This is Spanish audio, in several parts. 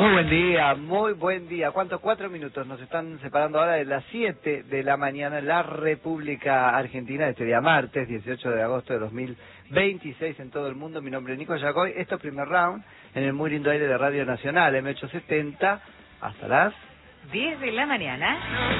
Muy buen día. ¿Cuántos? 4 minutos. Nos están separando ahora de las 7 de la mañana en la República Argentina, este día martes, 18 de agosto de 2026 en todo el mundo. Mi nombre es Nico Yacoy. Esto es Primer Round en el muy lindo aire de Radio Nacional, M870, hasta las 10 de la mañana.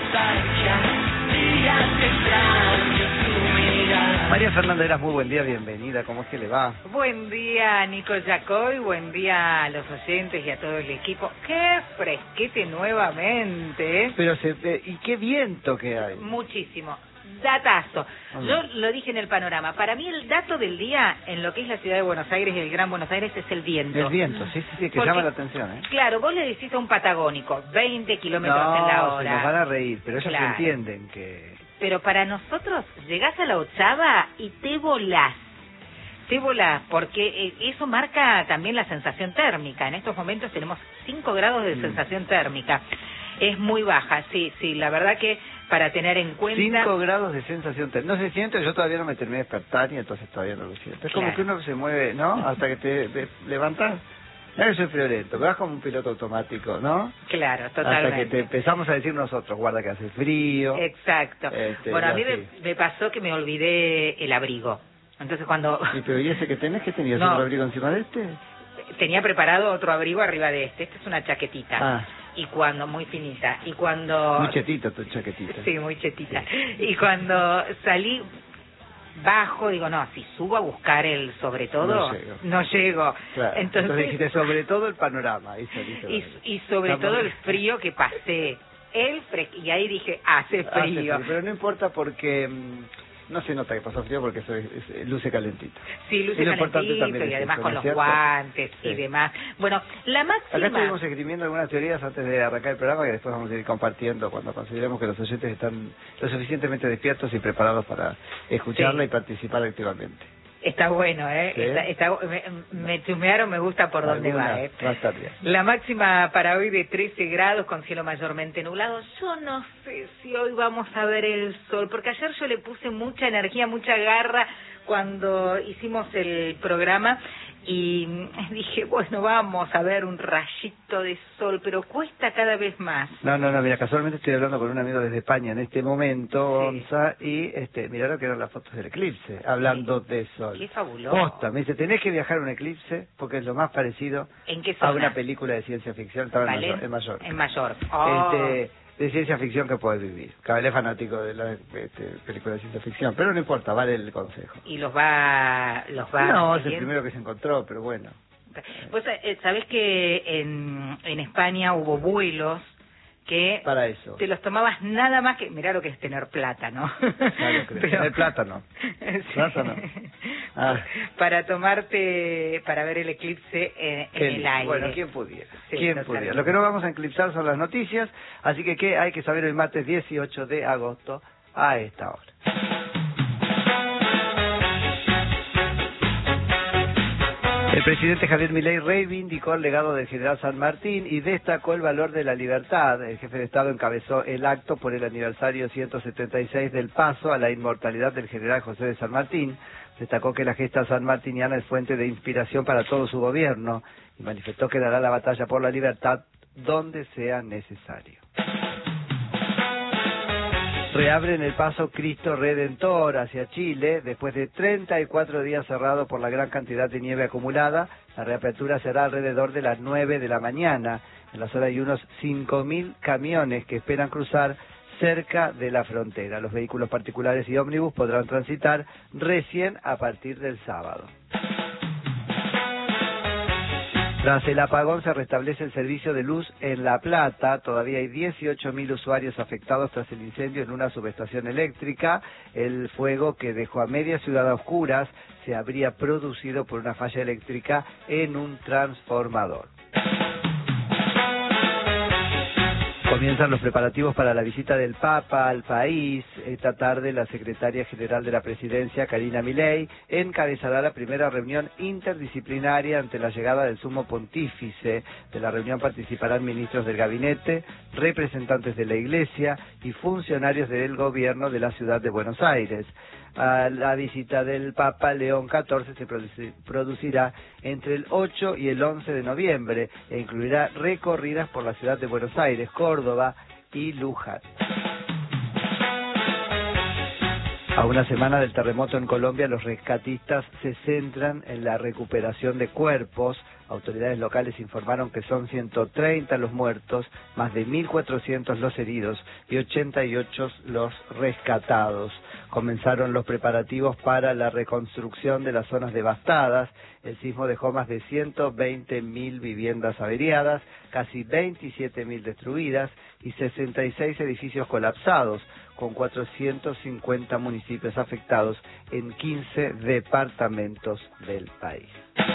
María Fernanda Eras, muy buen día, bienvenida. ¿Cómo es que le va? Buen día, Nico Yacoy, buen día a los oyentes y a todo el equipo. ¡Qué fresquete nuevamente! Pero y qué viento que hay. Muchísimo. Datazo. Yo lo dije en el panorama. Para mí el dato del día en lo que es la ciudad de Buenos Aires y el Gran Buenos Aires es el viento. El viento, sí, que porque llama la atención, ¿eh? Claro, vos le decís a un patagónico, 20 kilómetros en la hora. No, se nos van a reír, pero ellos claro. entienden que... Pero para nosotros llegás a la ochava y te volás. Te volás, porque eso marca también la sensación térmica. En estos momentos tenemos 5 grados de sensación térmica. Es muy baja, sí, la verdad que para tener en cuenta... 5 grados de sensación térmica. No se siente, yo todavía no me terminé de despertar y entonces todavía no lo siento. Es como que uno se mueve, ¿no? Hasta que te levantas. No, yo soy friolento, vas como un piloto automático, ¿no? Claro, totalmente. Hasta que te empezamos a decir nosotros, guarda que hace frío. Exacto. Bueno, a mí me pasó que me olvidé el abrigo. Entonces cuando... Pero ¿y ese que tenés? ¿Qué tenías? ¿Otro abrigo encima de este? Tenía preparado otro abrigo arriba de este. Esta es una chaquetita. Y cuando, muy finita. Y cuando... Muy chetita tu chaquetita. Sí, muy chetita. Sí. Y cuando salí... bajo, digo, no, si subo a buscar el sobre todo, no llego. Claro. Entonces dijiste, sobre todo el panorama. Y sobre todo el frío que pasé. Y ahí dije, hace frío. Pero no importa porque... no se nota que pasó frío porque luce calentito. Sí, luce calentito y además con los guantes y demás. Bueno, la máxima... Acá estuvimos escribiendo algunas teorías antes de arrancar el programa que después vamos a ir compartiendo cuando consideremos que los oyentes están lo suficientemente despiertos y preparados para escucharla y participar activamente. Está bueno, ¿eh? ¿Sí? Me chumearon, me gusta por dónde va, ¿eh? Va a estar bien. La máxima para hoy de 13 grados con cielo mayormente nublado. Yo no sé si hoy vamos a ver el sol, porque ayer yo le puse mucha energía, mucha garra cuando hicimos el programa y dije, bueno, vamos a ver un rayito de sol, pero cuesta cada vez más. No, mira, casualmente estoy hablando con un amigo desde España en este momento, Gonza, y mirá lo que eran las fotos del eclipse, hablando de sol. Qué fabuloso. Posta, me dice, tenés que viajar a un eclipse porque es lo más parecido a una película de ciencia ficción. Estaba en Mallorca. En Mallorca. De ciencia ficción que puedes vivir. Cabal es fanático de la película de ciencia ficción, pero no importa, vale el consejo. ¿Y los va No, es el primero que se encontró, pero bueno. Pues, ¿sabés que en España hubo vuelos que para eso te los tomabas nada más que... Mirá lo que es tener plátano. Claro, tener plátano. Sí. Plátano. Para ver el eclipse en el aire. Bueno, ¿quién pudiera? Sí, ¿Quién pudiera? Lo que no vamos a eclipsar son las noticias, así que ¿qué hay que saber el martes 18 de agosto a esta hora? El presidente Javier Milei reivindicó el legado del general San Martín y destacó el valor de la libertad. El jefe de Estado encabezó el acto por el aniversario 176 del paso a la inmortalidad del general José de San Martín. Destacó que la gesta sanmartiniana es fuente de inspiración para todo su gobierno y manifestó que dará la batalla por la libertad donde sea necesario. Reabren el paso Cristo Redentor hacia Chile después de 34 días cerrado por la gran cantidad de nieve acumulada. La reapertura será alrededor de las 9 de la mañana. En la zona hay unos 5.000 camiones que esperan cruzar cerca de la frontera. Los vehículos particulares y ómnibus podrán transitar recién a partir del sábado. Tras el apagón se restablece el servicio de luz en La Plata. Todavía hay 18.000 usuarios afectados tras el incendio en una subestación eléctrica. El fuego que dejó a media ciudad a oscuras se habría producido por una falla eléctrica en un transformador. Comienzan los preparativos para la visita del Papa al país. Esta tarde la secretaria general de la Presidencia, Karina Milei, encabezará la primera reunión interdisciplinaria ante la llegada del Sumo Pontífice. De la reunión participarán ministros del gabinete, representantes de la Iglesia y funcionarios del gobierno de la ciudad de Buenos Aires. La visita del Papa León XIV se producirá entre el 8 y el 11 de noviembre e incluirá recorridas por la ciudad de Buenos Aires, Córdoba y Luján. A una semana del terremoto en Colombia, los rescatistas se centran en la recuperación de cuerpos. Autoridades locales informaron que son 130 los muertos, más de 1.400 los heridos y 88 los rescatados. Comenzaron los preparativos para la reconstrucción de las zonas devastadas. El sismo dejó más de 120.000 viviendas averiadas, casi 27.000 destruidas y 66 edificios colapsados, con 450 municipios afectados en 15 departamentos del país.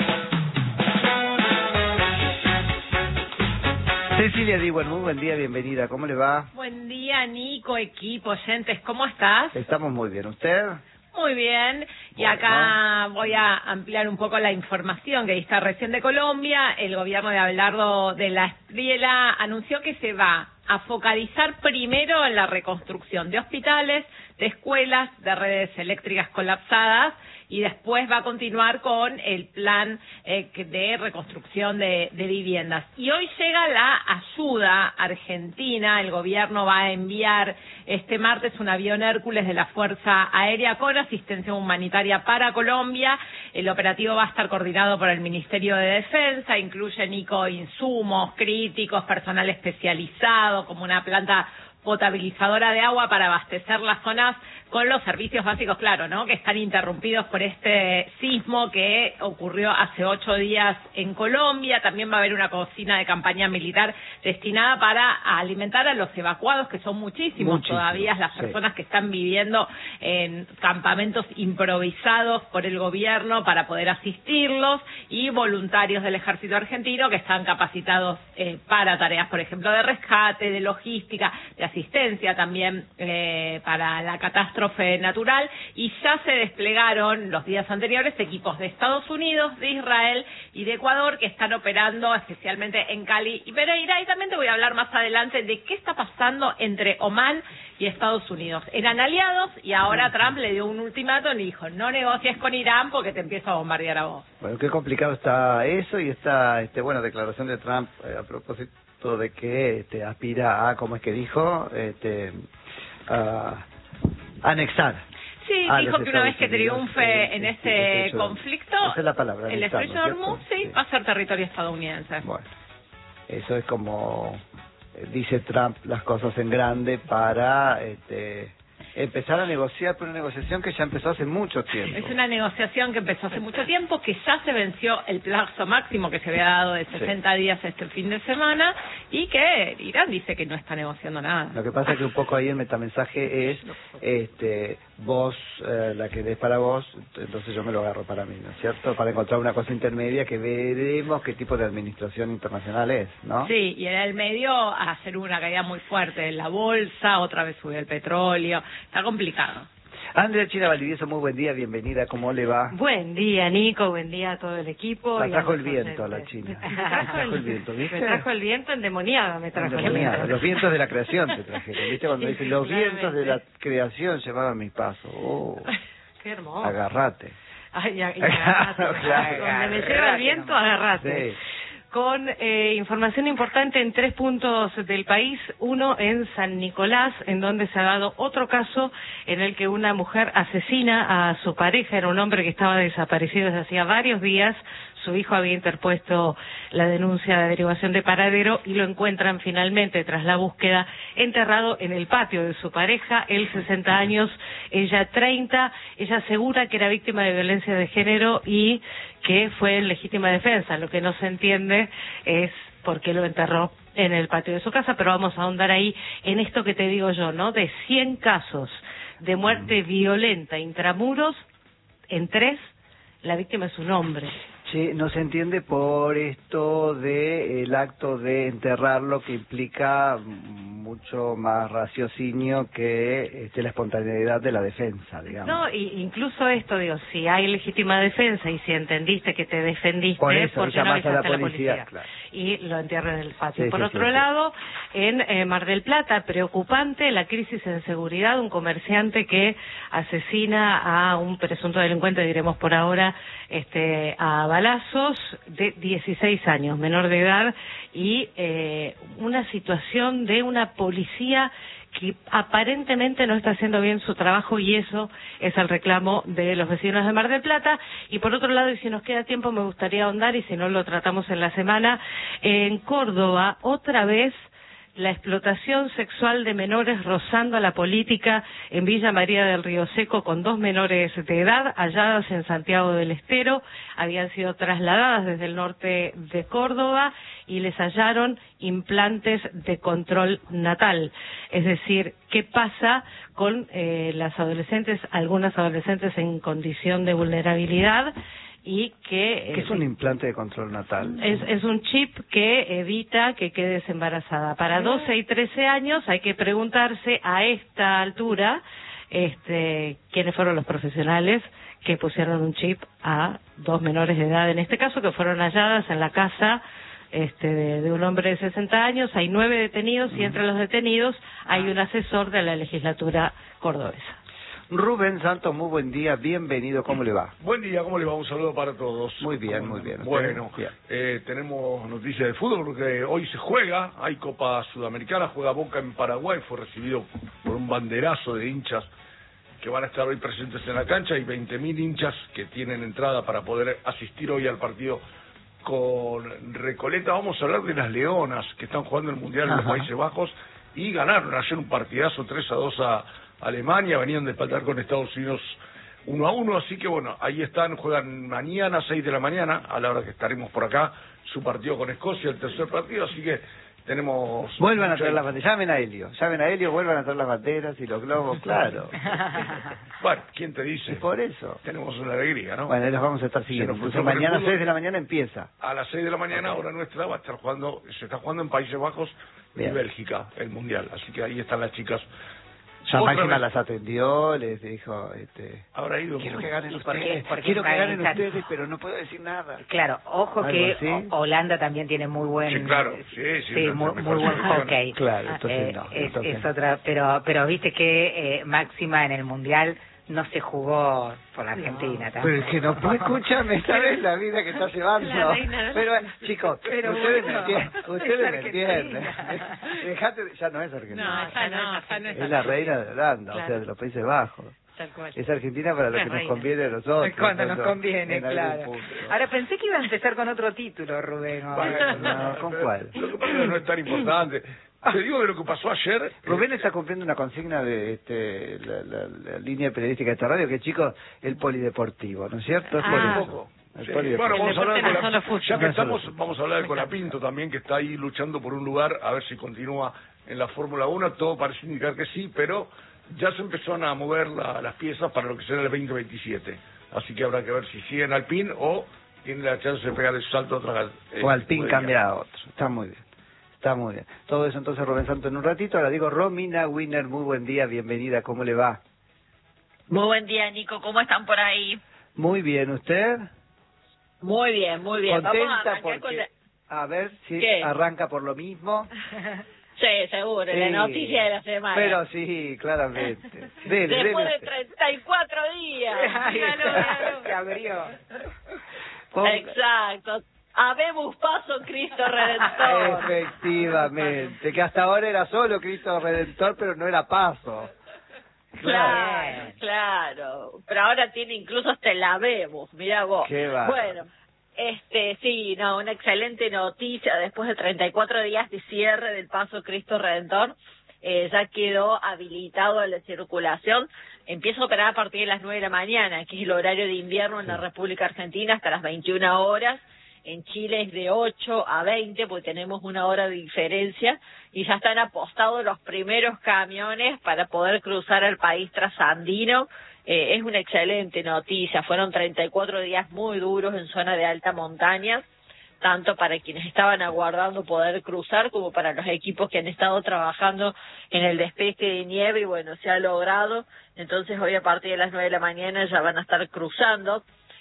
Cecilia Diwan, muy buen día, bienvenida, ¿cómo le va? Buen día, Nico, equipo, oyentes, ¿cómo estás? Estamos muy bien, ¿usted? Muy bien, y acá voy a ampliar un poco la información que diste recién de Colombia. El gobierno de Abelardo de la Espriella anunció que se va a focalizar primero en la reconstrucción de hospitales, de escuelas, de redes eléctricas colapsadas, y después va a continuar con el plan de reconstrucción de viviendas. Y hoy llega la ayuda argentina. El gobierno va a enviar este martes un avión Hércules de la Fuerza Aérea con asistencia humanitaria para Colombia. El operativo va a estar coordinado por el Ministerio de Defensa, incluye, Nico, insumos críticos, personal especializado, como una planta potabilizadora de agua para abastecer las zonas con los servicios básicos, claro, ¿no?, que están interrumpidos por este sismo que ocurrió hace 8 días en Colombia. También va a haber una cocina de campaña militar destinada para alimentar a los evacuados, que son muchísimos todavía, las personas que están viviendo en campamentos improvisados por el gobierno para poder asistirlos, y voluntarios del ejército argentino que están capacitados para tareas, por ejemplo, de rescate, de logística, de asistencia también para la catástrofe natural. Y ya se desplegaron los días anteriores equipos de Estados Unidos, de Israel y de Ecuador, que están operando especialmente en Cali y Pereira. Y también te voy a hablar más adelante de qué está pasando entre Omán y Estados Unidos. Eran aliados y ahora Trump le dio un ultimátum y dijo: no negocies con Irán porque te empiezo a bombardear a vos. Bueno, qué complicado está eso, y esta declaración de Trump a propósito de que aspira a, ¿cómo es que dijo? A anexar. Sí, dijo que una vez que triunfe en ese conflicto, esa es la palabra, el estrecho de Hormuz va a ser territorio estadounidense. Bueno, eso es como dice Trump las cosas en grande para empezar a negociar, por una negociación que ya empezó hace mucho tiempo. Es una negociación que empezó hace mucho tiempo, que ya se venció el plazo máximo que se había dado de 60 días este fin de semana, y que Irán dice que no está negociando nada. Lo que pasa es que un poco ahí el metamensaje es, vos la querés para vos, entonces yo me lo agarro para mí, ¿no es cierto? Para encontrar una cosa intermedia que veremos qué tipo de administración internacional es, ¿no? Sí, y en el medio hacer una caída muy fuerte en la bolsa, otra vez sube el petróleo. Está complicado. Andrea China Valdivieso, muy buen día, bienvenida, ¿cómo le va? Buen día, Nico, buen día a todo el equipo. La trajo el viento a la China. Me trajo el viento, ¿viste? Me trajo el viento endemoniada, me trajo el viento. Los vientos de la creación te trajeron, ¿viste? Cuando dicen los vientos de la creación llevaban mi paso. Oh, qué hermoso. Agarrate. Ay, agarrate. Claro. Donde me lleva el viento, agarrate. Sí. Con información importante en 3 puntos del país. Uno en San Nicolás, en donde se ha dado otro caso en el que una mujer asesina a su pareja. Era un hombre que estaba desaparecido desde hacía varios días. Su hijo había interpuesto la denuncia de averiguación de paradero y lo encuentran finalmente, tras la búsqueda, enterrado en el patio de su pareja. Él 60 años, ella 30. Ella asegura que era víctima de violencia de género y que fue en legítima defensa. Lo que no se entiende es por qué lo enterró en el patio de su casa, pero vamos a ahondar ahí en esto que te digo yo, ¿no? De 100 casos de muerte violenta intramuros, en 3 la víctima es un hombre. Sí, no se entiende por esto de el acto de enterrarlo, que implica mucho más raciocinio que la espontaneidad de la defensa, digamos. No, y incluso esto, digo, si hay legítima defensa y si entendiste que te defendiste, por eso ¿por qué no llamas a avisaste la policía? Claro. Y lo entierran en el patio. Sí, por sí, otro sí, lado, en Mar del Plata, preocupante la crisis en seguridad, un comerciante que asesina a un presunto delincuente, diremos por ahora, a balazos, de 16 años, menor de edad, y una situación de una policía que aparentemente no está haciendo bien su trabajo, y eso es el reclamo de los vecinos de Mar del Plata. Y por otro lado, y si nos queda tiempo, me gustaría ahondar, y si no lo tratamos en la semana, en Córdoba, otra vez la explotación sexual de menores rozando a la política en Villa María del Río Seco, con 2 menores de edad halladas en Santiago del Estero. Habían sido trasladadas desde el norte de Córdoba y les hallaron implantes de control natal. Es decir, ¿qué pasa con las adolescentes, algunas adolescentes en condición de vulnerabilidad? Y que ¿qué es un implante de control natal? Es un chip que evita que quedes embarazada. Para 12 y 13 años hay que preguntarse a esta altura quiénes fueron los profesionales que pusieron un chip a 2 menores de edad, en este caso, que fueron halladas en la casa de un hombre de 60 años. Hay 9 detenidos y entre los detenidos hay un asesor de la legislatura cordobesa. Rubén Santos, muy buen día, bienvenido, ¿cómo le va? Buen día, ¿cómo le va? Un saludo para todos. Muy bien, muy bien. Bueno, bien. Tenemos noticias de fútbol porque hoy se juega, hay Copa Sudamericana, juega Boca en Paraguay, fue recibido por un banderazo de hinchas que van a estar hoy presentes en la cancha. Hay 20.000 hinchas que tienen entrada para poder asistir hoy al partido con Recoleta. Vamos a hablar de las Leonas, que están jugando el Mundial en los Países Bajos y ganaron ayer un partidazo 3-2 a Alemania, venían de empatar con Estados Unidos 1-1, así que bueno, ahí están, juegan mañana 6 de la mañana, a la hora que estaremos por acá, su partido con Escocia, el tercer partido, así que tenemos... Vuelvan a traer las banderas, llamen a Helio, vuelvan a traer las banderas y los globos, claro. Bueno, ¿quién te dice? Y por eso. Tenemos una alegría, ¿no? Bueno, ahí los vamos a estar siguiendo, incluso mañana 6 de la mañana empieza. A las 6 de la mañana, hora nuestra, va a estar jugando, se está jugando en Países Bajos y Bélgica, el Mundial, así que ahí están las chicas. Ya Máxima las atendió, les dijo, habrá ido. Quiero que ganen ustedes, quiero que ganen ustedes, pero no puedo decir nada. Claro, ojo que Holanda también tiene muy buen... Sí, claro, sí, muy buen hockey. Claro, entonces no. Es otra, pero viste que Máxima en el Mundial no se jugó por la Argentina tampoco. Pero es que no puede, escúchame, esta vez la vida que está llevando. Pero chicos, ustedes me entienden. Dejate, ya no es Argentina. No, es la reina de Holanda, o sea, de los Países Bajos. Tal cual. Es Argentina para lo que nos conviene a nosotros. Cuando nos conviene, claro. Ahora pensé que iba a empezar con otro título, Rubén. No, ¿con cuál? Lo que pasa es que no es tan importante. Te digo de lo que pasó ayer. Rubén está cumpliendo una consigna de la línea periodística de esta radio, que chicos, el polideportivo, ¿no es cierto? Es por eso. Sí. Bueno, vamos a hablar de ya que estamos, vamos a hablar de Colapinto también, que está ahí luchando por un lugar, a ver si continúa en la Fórmula 1. Todo parece indicar que sí, pero ya se empezaron a mover las piezas para lo que será el 2027. Así que habrá que ver si siguen Alpine o tienen la chance de pegar el salto a otra. O Alpine cambia a otro. Está muy bien. Está muy bien. Todo eso entonces Rubén Santos en un ratito. Ahora digo, Romina Winner, muy buen día, bienvenida, ¿cómo le va? Muy buen día, Nico, ¿cómo están por ahí? Muy bien, ¿usted? Muy bien, muy bien. Contenta Vamos a porque, a ver si ¿Qué? arranca por lo mismo. Sí, seguro, sí. La noticia de la semana. Pero sí, claramente. Después de 34 días. Se abrió. Exacto. Habemos paso Cristo Redentor. Efectivamente, que hasta ahora era solo Cristo Redentor, pero no era paso. Claro. Pero ahora tiene incluso hasta el habemos, mirá vos. Qué va. Bueno, sí, no, una excelente noticia. Después de 34 días de cierre del paso Cristo Redentor, ya quedó habilitado a la circulación. Empieza a operar a partir de las 9 de la mañana, que es el horario de invierno en la República Argentina, hasta las 21 horas. En Chile es de 8 a 20, porque tenemos una hora de diferencia, y ya están apostados los primeros camiones para poder cruzar el país trasandino. Es una excelente noticia. Fueron 34 días muy duros en zona de alta montaña, tanto para quienes estaban aguardando poder cruzar como para los equipos que han estado trabajando en el despeje de nieve, y bueno, se ha logrado. Entonces hoy a partir de las 9 de la mañana ya van a estar cruzando.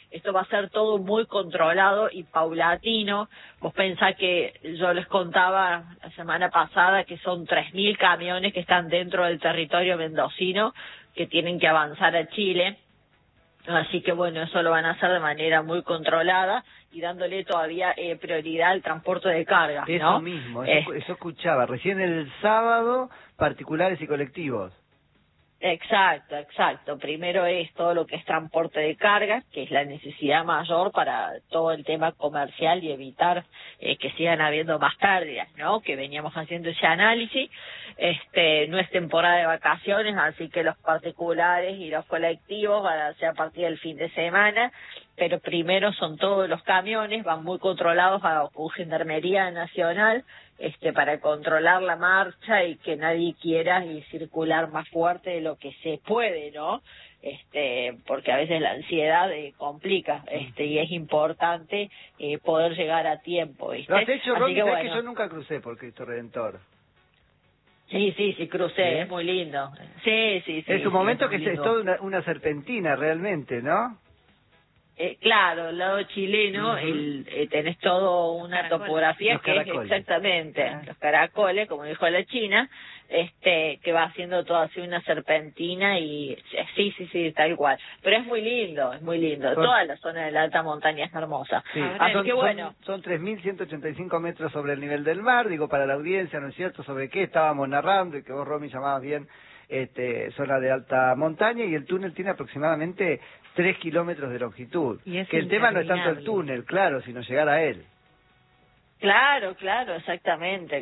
Esto va a ser todo muy controlado y paulatino. Vos pensás que yo les contaba la semana pasada que son 3.000 camiones que están dentro del territorio mendocino que tienen que avanzar a Chile. Así que bueno, eso lo van a hacer de manera muy controlada y dándole todavía prioridad al transporte de cargas, ¿no? Eso mismo, eso escuchaba. Recién el sábado, particulares y colectivos. Exacto. Primero es todo lo que es transporte de cargas, que es la necesidad mayor para todo el tema comercial y evitar que sigan habiendo más pérdidas, ¿no? Que veníamos haciendo ese análisis. No es temporada de vacaciones, así que los particulares y los colectivos van a ser a partir del fin de semana, pero primero son todos los camiones, van muy controlados con Gendarmería Nacional, para controlar la marcha y que nadie quiera circular más fuerte de lo que se puede, ¿no? Porque a veces la ansiedad complica, y es importante poder llegar a tiempo, ¿viste? ¿Lo has hecho, Romy? que, bueno, que yo nunca crucé por Cristo Redentor. Sí, crucé, ¿sí? Es muy lindo. Sí. Es un momento que es toda una serpentina realmente, ¿no? Claro, el lado chileno, tenés todo una topografía que es exactamente los caracoles, como dijo la China, que va haciendo todo así una serpentina y sí, tal cual. Pero es muy lindo. Toda la zona de la alta montaña es hermosa. Sí. Son 3.185 metros sobre el nivel del mar, digo para la audiencia, ¿no es cierto? Sobre qué estábamos narrando y que vos, Romy, llamabas bien zona de alta montaña, y el túnel tiene aproximadamente 3 kilómetros de longitud. Que el tema no es tanto el túnel, claro, sino llegar a él. Claro, exactamente.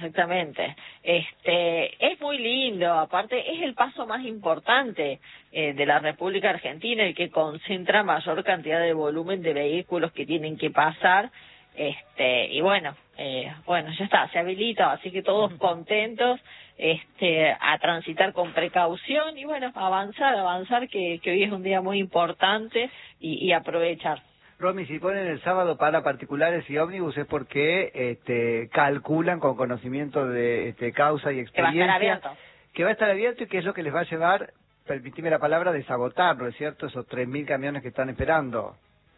Es muy lindo, aparte es el paso más importante de la República Argentina, el que concentra mayor cantidad de volumen de vehículos que tienen que pasar, y bueno, ya está, se habilita, así que todos contentos, a transitar con precaución y bueno, avanzar, que hoy es un día muy importante y aprovechar. Romy, si ponen el sábado para particulares y ómnibus es porque calculan con conocimiento de causa y experiencia que va a estar abierto y que es lo que les va a llevar, permitime la palabra, desagotar, ¿no es cierto?, esos 3.000 camiones que están esperando.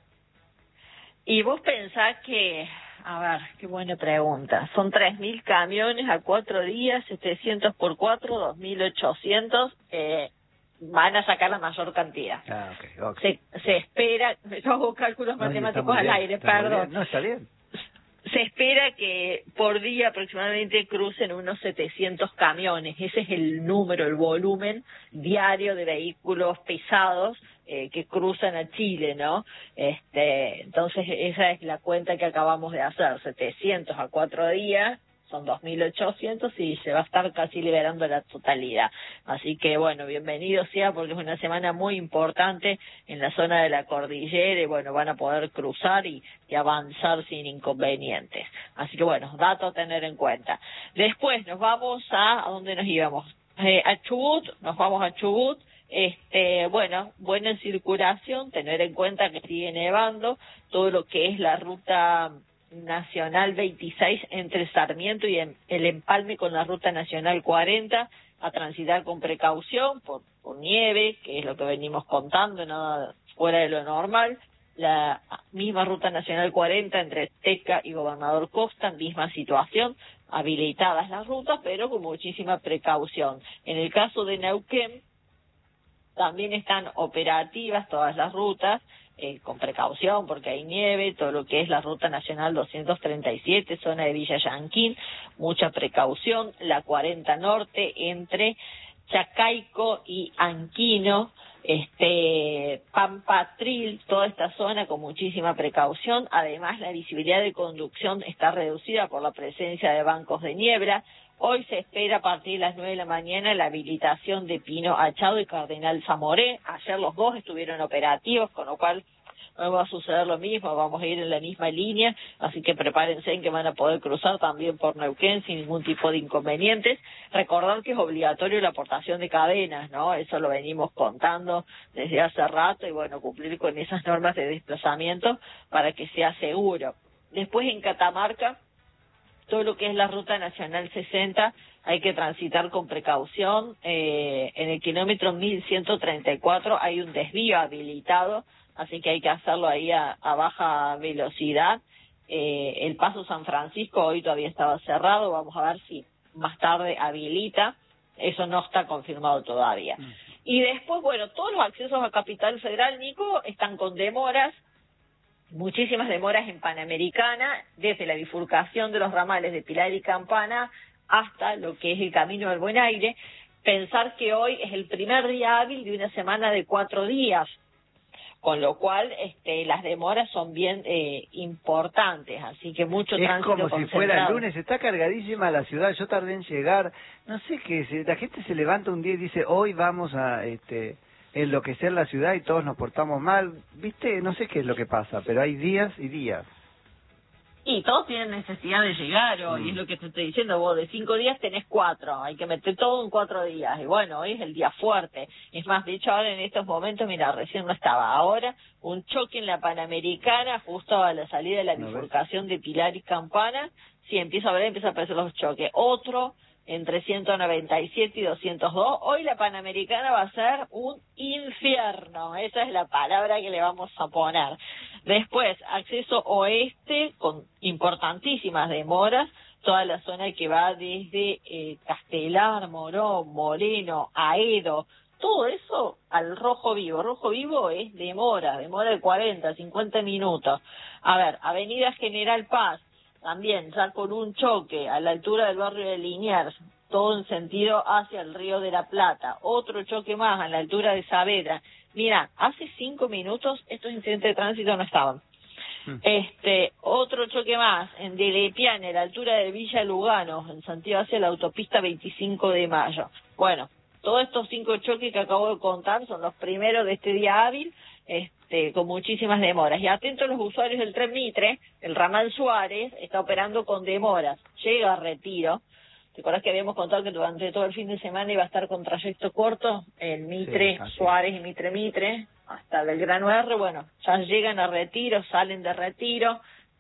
Y vos pensás que, a ver, qué buena pregunta, son 3.000 camiones a 4 días, 700 por 4, 2.800, van a sacar la mayor cantidad. Okay. Se espera, yo hago cálculos matemáticos al aire, perdón. No, está bien. Se espera que por día aproximadamente crucen unos 700 camiones. Ese es el número, el volumen diario de vehículos pesados que cruzan a Chile, ¿no? Entonces esa es la cuenta que acabamos de hacer, 700 a 4 días. Son 2.800 y se va a estar casi liberando la totalidad. Así que, bueno, bienvenido sea porque es una semana muy importante en la zona de la cordillera y, bueno, van a poder cruzar y avanzar sin inconvenientes. Así que, bueno, dato a tener en cuenta. Después nos vamos ¿a dónde nos íbamos? A Chubut, nos vamos a Chubut. Bueno, buena circulación, tener en cuenta que sigue nevando, todo lo que es la ruta Nacional 26 entre Sarmiento y el empalme con la ruta Nacional 40, a transitar con precaución por nieve, que es lo que venimos contando, nada fuera de lo normal. La misma ruta Nacional 40 entre Teca y Gobernador Costa, misma situación, habilitadas las rutas, pero con muchísima precaución. En el caso de Neuquén, también están operativas todas las rutas, con precaución porque hay nieve, todo lo que es la ruta nacional 237, zona de Villa Yanquín, mucha precaución, la 40 norte entre Chacaico y Anquino, Pampatril, toda esta zona con muchísima precaución. Además, la visibilidad de conducción está reducida por la presencia de bancos de niebla. Hoy se espera a partir de las 9 de la mañana la habilitación de Pino Achado y Cardenal Zamoré. Ayer los dos estuvieron operativos, con lo cual no va a suceder lo mismo, vamos a ir en la misma línea, así que prepárense en que van a poder cruzar también por Neuquén sin ningún tipo de inconvenientes. Recordar que es obligatorio la aportación de cadenas, ¿no? Eso lo venimos contando desde hace rato y bueno, cumplir con esas normas de desplazamiento para que sea seguro. Después en Catamarca todo lo que es la Ruta Nacional 60 hay que transitar con precaución. En el kilómetro 1134 hay un desvío habilitado, así que hay que hacerlo ahí a baja velocidad. El Paso San Francisco hoy todavía estaba cerrado, vamos a ver si más tarde habilita, eso no está confirmado todavía. Y después, bueno, todos los accesos a Capital Federal, Nico, están con demoras, muchísimas demoras en Panamericana, desde la bifurcación de los ramales de Pilar y Campana hasta lo que es el Camino del Buen Aire. Pensar que hoy es el primer día hábil de una semana de 4 días, con lo cual las demoras son bien importantes, así que mucho tránsito concentrado. Es como si fuera el lunes, está cargadísima la ciudad, yo tardé en llegar, no sé qué, la gente se levanta un día y dice, hoy vamos a enloquecer la ciudad y todos nos portamos mal, ¿viste? No sé qué es lo que pasa, pero hay días y días. Y todos tienen necesidad de llegar hoy, es lo que te estoy diciendo, vos de 5 días tenés 4, hay que meter todo en 4 días, y bueno, hoy es el día fuerte. Es más, de hecho ahora en estos momentos, mira, recién no estaba, ahora un choque en la Panamericana, justo a la salida de la bifurcación de Pilar y Campana, sí, empieza a aparecer los choques. Otro entre 197 y 202, hoy la Panamericana va a ser un infierno, esa es la palabra que le vamos a poner. Después, acceso oeste con importantísimas demoras, toda la zona que va desde Castelar, Morón, Moreno, Aedo, todo eso al Rojo Vivo. Rojo Vivo es demora de 40, 50 minutos. A ver, Avenida General Paz, también ya con un choque a la altura del barrio de Liniers, todo en sentido hacia el Río de la Plata. Otro choque más a la altura de Saavedra. Mira, hace 5 minutos estos incidentes de tránsito no estaban. Otro choque más en Delepiane, a la altura de Villa Lugano, en sentido hacia la autopista 25 de Mayo. Bueno, todos estos 5 choques que acabo de contar son los primeros de este día hábil, con muchísimas demoras. Y atentos los usuarios del tren Mitre, el ramal Suárez está operando con demoras. Llega a Retiro. ¿Te acuerdas que habíamos contado que durante todo el fin de semana iba a estar con trayecto corto? El Mitre, sí, Suárez y Mitre, hasta Belgrano R. Bueno, ya llegan a Retiro, salen de Retiro.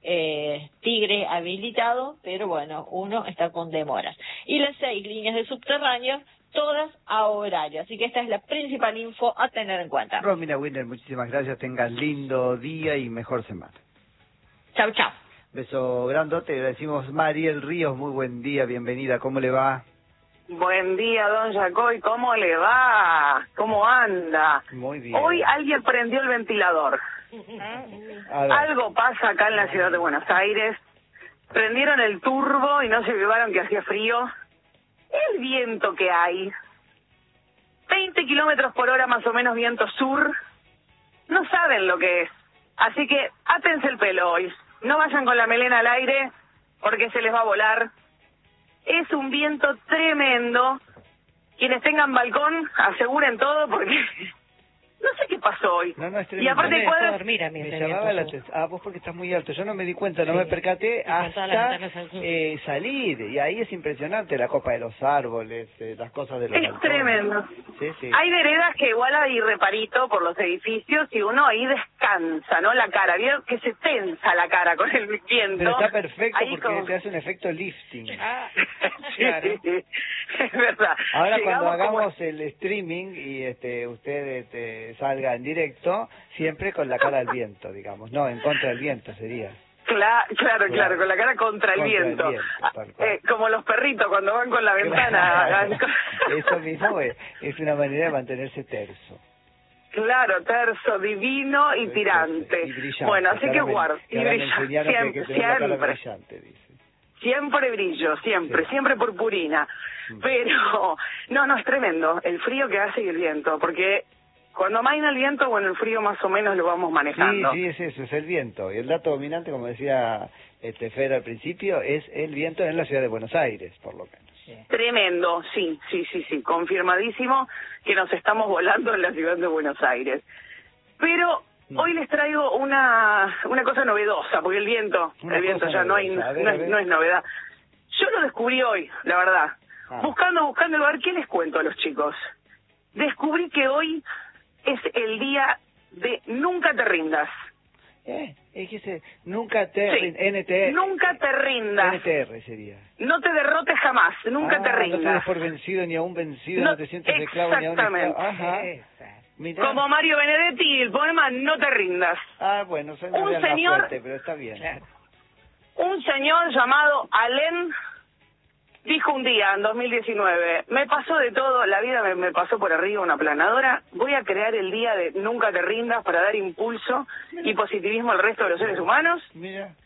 Tigre habilitado, pero bueno, uno está con demoras. Y las 6 líneas de subterráneos, todas a horario. Así que esta es la principal info a tener en cuenta. Romina Winner, muchísimas gracias. Tengas lindo día y mejor semana. Chau, chau. Beso grandote. Le decimos Mariel Ríos, muy buen día, bienvenida. ¿Cómo le va? Buen día, don Jacoy. ¿Cómo le va? ¿Cómo anda? Muy bien. Hoy alguien prendió el ventilador. Algo pasa acá en la ciudad de Buenos Aires. Prendieron el turbo y no se llevaron que hacía frío. El viento que hay, 20 kilómetros por hora más o menos viento sur, no saben lo que es. Así que átense el pelo hoy, no vayan con la melena al aire porque se les va a volar. Es un viento tremendo. Quienes tengan balcón, aseguren todo porque no sé qué pasó hoy. No, es y aparte no puedo dormir a mí. Me llamaba la atención. Vos porque estás muy alto. Yo no me di cuenta, no me percaté hasta salir. Y ahí es impresionante la copa de los árboles, las cosas de los Es balcones. tremendo. Sí. Hay veredas que igual hay reparito por los edificios y uno ahí descansa, ¿no? La cara, ¿vieron? Que se tensa la cara con el viento. Pero está perfecto ahí porque te hace un efecto lifting. Claro. Sí, es verdad. Ahora Llegamos cuando hagamos el streaming y usted salga en directo, siempre con la cara al viento, digamos. No, en contra del viento sería. Claro, con la cara contra el viento. Como los perritos cuando van con la ventana. Eso mismo es una manera de mantenerse terso. Claro, terso, divino y tirante. Y brillante. Bueno, así que guarda. Y brillante. Siempre brillo, siempre purpurina. Pero, no, es tremendo el frío que hace y el viento, porque cuando amaina el viento, bueno, el frío más o menos lo vamos manejando. Sí, es eso, es el viento. Y el dato dominante, como decía Fer al principio, es el viento en la ciudad de Buenos Aires, por lo menos. Sí. Tremendo, sí, confirmadísimo que nos estamos volando en la ciudad de Buenos Aires. Pero hoy les traigo una cosa novedosa, porque el viento ya no es novedad. Yo lo descubrí hoy, la verdad. Buscando el lugar, ¿qué les cuento a los chicos? Descubrí que hoy es el día de Nunca te rindas. Dijiste, nunca te Sí. NTR. Nunca te rindas. NTR sería. No te derrotes jamás, nunca te No te des rindas. por vencido ni aún vencido, no, te sientes esclavo ni aún esclavo. Ajá. Mirá. Como Mario Benedetti, el poema No te rindas. Bueno, soy Un más señor- fuerte, pero está bien. Un señor llamado Allen dijo un día, en 2019, me pasó de todo, la vida me pasó por arriba una planadora, voy a crear el día de Nunca te rindas para dar impulso y positivismo al resto de los seres humanos. Mira.